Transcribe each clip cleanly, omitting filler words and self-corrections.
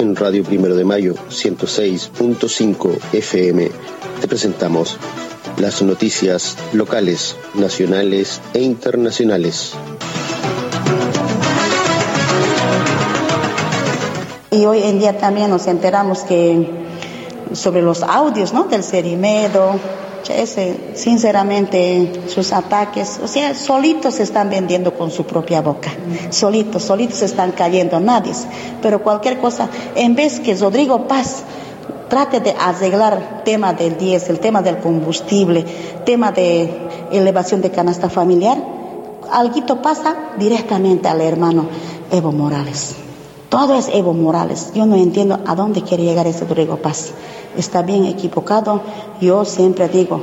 En Radio Primero de Mayo 106.5 FM te presentamos las noticias locales, nacionales e internacionales. Y hoy en día también nos enteramos que sobre los audios, ¿no?, del Cerimedo, sinceramente sus ataques, solitos se están vendiendo con su propia boca, solitos se están cayendo, nadie. Pero cualquier cosa, en vez que Rodrigo Paz trate de arreglar tema del diésel, tema del combustible, tema de elevación de canasta familiar, alguito pasa directamente al hermano Evo Morales. Todo es Evo Morales. Yo no entiendo a dónde quiere llegar ese Rodrigo Paz. Está bien equivocado. Yo siempre digo,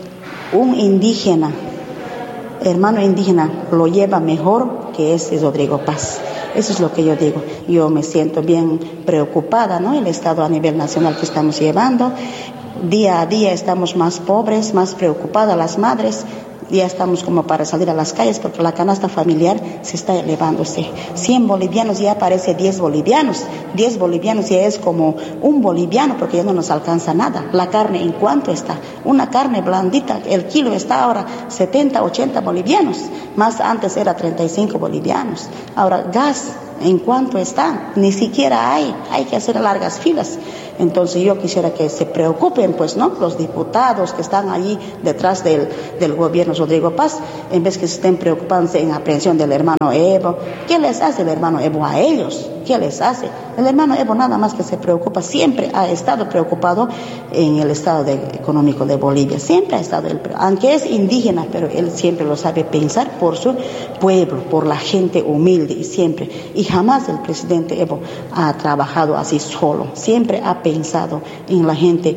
un indígena, hermano indígena, lo lleva mejor que ese Rodrigo Paz. Eso es lo que yo digo. Yo me siento bien preocupada, ¿no? El estado a nivel nacional que estamos llevando. Día a día estamos más pobres, más preocupadas las madres. Ya estamos como para salir a las calles porque la canasta familiar se está elevándose. 100 bolivianos ya parece 10 bolivianos. 10 bolivianos ya es como un boliviano porque ya no nos alcanza nada. La carne, ¿en cuánto está? Una carne blandita, el kilo está ahora 70, 80 bolivianos. Más antes era 35 bolivianos. Ahora, gas, ¿en cuánto está? Ni siquiera hay que hacer largas filas. Entonces yo quisiera que se preocupen, pues, ¿no?, los diputados que están allí detrás del gobierno Rodrigo Paz, en vez que se estén preocupándose en aprehensión del hermano Evo. ¿Qué les hace el hermano Evo a ellos? ¿Qué les hace? El hermano Evo nada más que se preocupa, siempre ha estado preocupado en el estado económico de Bolivia, siempre ha estado, aunque es indígena, pero él siempre lo sabe pensar por su pueblo, por la gente humilde y siempre. Y jamás el presidente Evo ha trabajado así solo, siempre ha pensado en la gente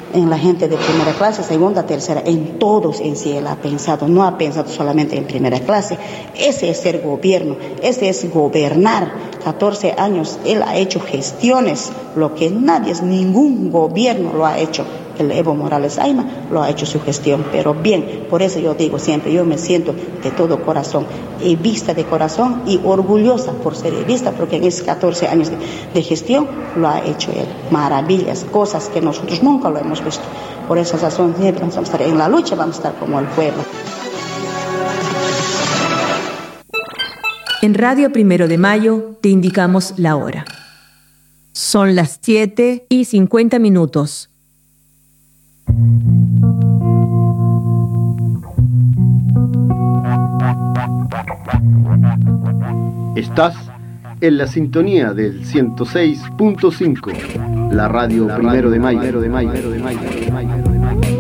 de primera clase, segunda, tercera, en todos en sí él ha pensado, no ha pensado solamente en primera clase. Ese es ser gobierno, ese es gobernar. 14 años él ha hecho gestiones, lo que ningún gobierno lo ha hecho. El Evo Morales Ayma lo ha hecho su gestión, pero bien, por eso yo digo siempre, yo me siento de todo corazón, evista de corazón y orgullosa por ser evista, porque en esos 14 años de gestión lo ha hecho él. Maravillas, cosas que nosotros nunca lo hemos visto. Por esa razón siempre vamos a estar en la lucha, vamos a estar como el pueblo. En Radio Primero de Mayo te indicamos la hora. Son las 7:50. Estás en la sintonía del 106.5, la radio Primero de Mayo.